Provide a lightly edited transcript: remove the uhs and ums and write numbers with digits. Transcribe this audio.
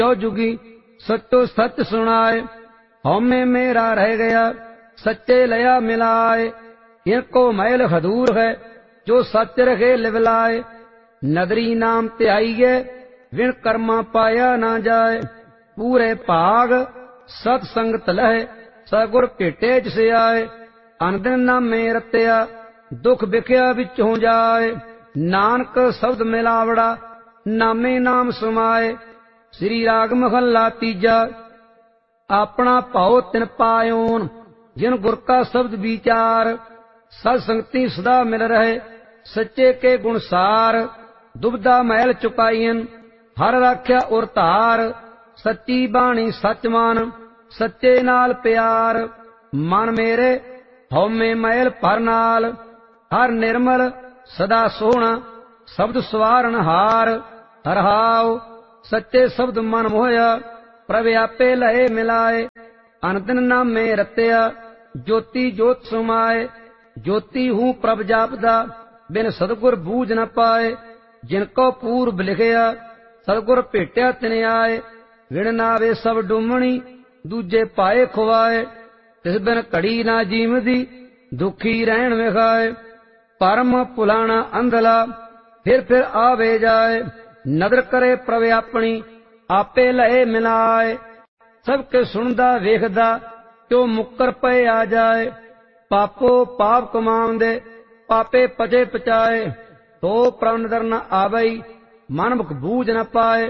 जो जुगी सचो सच सुनाए। हौमे मेरा रह गया सच्चे लया मिलाए। इनको मैल खदूर है जो सच रखे लिवलाए। नदरी नाम त्याइए विण कर्मा पाया ना जाए। पूरे भाग सतसंगत लह सगुर भेटे जिसे आए। अनदिन नामे रत्या दुख बिख्या विचों जाए। नानक शब्द मिलावड़ा नामे नाम समाए। श्री राग महला तीजा। अपना भाव तिन पायोन जिन गुर का शब्द विचार। सत्संगति सदा मिल रहे सच्चे के गुण सार। दुबदा मैल चुकाईन हर राख्या उर धार। सच्ची बाणी सच मान सच्चे नाल प्यार। मन मेरे हौमे मैल भर नाल हर निर्मल सदा सोहना शब्द सवारन हार। हरहाओ सच्चे शब्द मन मोहया प्रभ आपे लहे मिलाए। अनदिन नामे रत्या ज्योति जोत समाए। ज्योति हूँ प्रभ जापदा बिन सतगुर बूझ न पाए। जिनको पूर्व लिखया सतगुर भेटया तिन आए। विण नावे सब डुमणी दूजे पाए खुआए। तिस बिन घड़ी ना जीवदी दुखी रहन विखाए। परम पुलाना अंधला फिर आवे जाए। नदर करे प्रभ अपनी आपे लहे मिलाए। सबके सुनदा वेखदा क्यों मुक्कर पे आ जाए। पापो पाप कमाउंदे पापे पचे पचाए। तो प्रभ नदर न आवई मन मुख बूझ न पाए।